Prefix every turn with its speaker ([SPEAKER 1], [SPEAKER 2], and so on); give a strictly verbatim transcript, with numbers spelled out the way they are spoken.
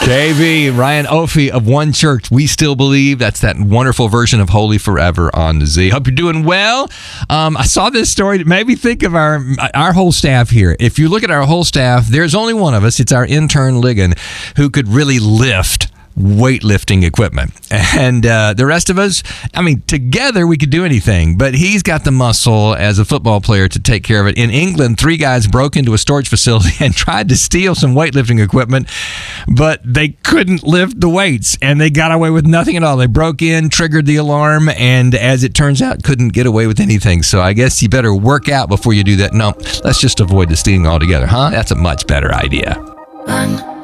[SPEAKER 1] K B, Ryan Ophe of One Church, We Still Believe. That's that wonderful version of Holy Forever on the Z. Hope you're doing well. Um, I saw this story that made me think of our our whole staff here. If you look at our whole staff, there's only one of us. It's our intern, Ligon, who could really lift weightlifting equipment. And uh, the rest of us, I mean, together we could do anything, but he's got the muscle as a football player to take care of it. In England, three guys broke into a storage facility and tried to steal some weightlifting equipment, but they couldn't lift the weights, and they got away with nothing at all. They broke in, triggered the alarm, and as it turns out, couldn't get away with anything. So I guess you better work out before you do that. No, let's just avoid the stealing altogether, huh? That's a much better idea.
[SPEAKER 2] One.